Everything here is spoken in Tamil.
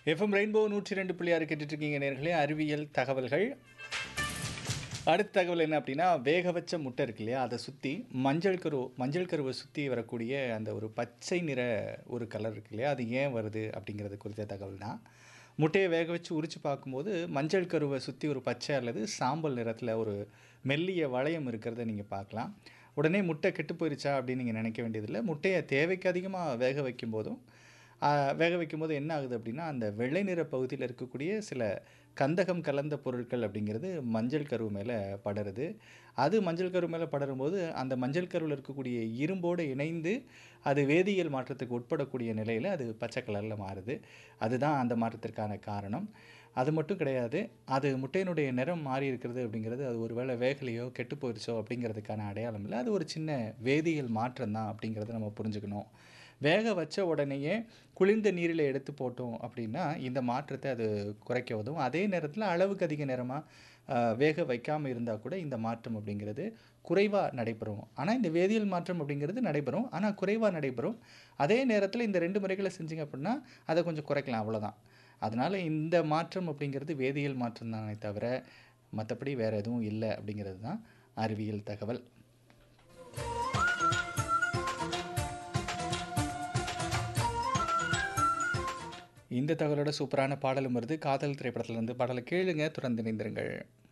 எஃப்எம் ரெயின்போ 102.6 கேட்டுட்ருக்கீங்க நேர்களே. அறிவியல் தகவல்கள். அடுத்த தகவல் என்ன அப்படின்னா, வேக வச்ச முட்டை இருக்கு இல்லையா, அதை சுற்றி மஞ்சள் கருவை சுற்றி வரக்கூடிய அந்த ஒரு பச்சை நிற ஒரு கலர் இருக்கு இல்லையா, அது ஏன் வருது அப்படிங்கிறது குறித்த தகவல் தான். முட்டையை வேக வச்சு உரித்து பார்க்கும்போது மஞ்சள் கருவை சுற்றி ஒரு பச்சை அல்லது சாம்பல் நிறத்தில் ஒரு மெல்லிய வளையம் இருக்கிறத நீங்கள் பார்க்கலாம். உடனே முட்டை கெட்டு போயிருச்சா அப்படின்னு நீங்கள் நினைக்க வேண்டியதில்லை. முட்டையை தேவைக்கு அதிகமாக வேக வைக்கும்போது என்ன ஆகுது அப்படின்னா, அந்த வெள்ளை நிற பகுதியில் இருக்கக்கூடிய சில கந்தகம் கலந்த பொருட்கள் அப்படிங்கிறது மஞ்சள் கரு மேலே படருது. அது மஞ்சள் கரு மேலே படரும்போது அந்த மஞ்சள் கருவில் இருக்கக்கூடிய இரும்போடு இணைந்து அது வேதியியல் மாற்றத்துக்கு உட்படக்கூடிய நிலையில் அது பச்சை கலரில் மாறுது. அதுதான் அந்த மாற்றத்திற்கான காரணம். அது மட்டும் கிடையாது, அது முட்டையினுடைய நிறம் மாறி இருக்கிறது அப்படிங்கிறது அது ஒரு வேளை வேகலையோ கெட்டு போயிடுச்சோ அப்படிங்கிறதுக்கான அடையாளம் இல்லை. அது ஒரு சின்ன வேதியியல் மாற்றம் தான் அப்படிங்கிறத நம்ம புரிஞ்சுக்கணும். வேக வச்ச உடனேயே குளிர்ந்த நீரில் எடுத்து போட்டோம் அப்படின்னா இந்த மாற்றத்தை அது குறைக்க உதவும். அதே நேரத்தில் அளவுக்கு அதிக நேரமாக வேக வைக்காமல் இருந்தால் கூட இந்த மாற்றம் அப்படிங்கிறது குறைவாக நடைபெறும். ஆனால் இந்த வேதியியல் மாற்றம் அப்படிங்கிறது நடைபெறும், ஆனால் குறைவாக நடைபெறும். அதே நேரத்தில் இந்த 2 முறைகளை செஞ்சிங்க அப்படின்னா அதை கொஞ்சம் குறைக்கலாம், அவ்வளோதான். அதனால் இந்த மாற்றம் அப்படிங்கிறது வேதியியல் மாற்றம் தானே தவிர மற்றபடி வேறு எதுவும் இல்லை அப்படிங்கிறது தான் அறிவியல் தகவல். இந்த தகவலோட சூப்பரான பாடலும் வருது. காதல் திரைப்படத்திலிருந்து பாடலை கேளுங்க, தொடர்ந்து இணைந்திருங்கள்.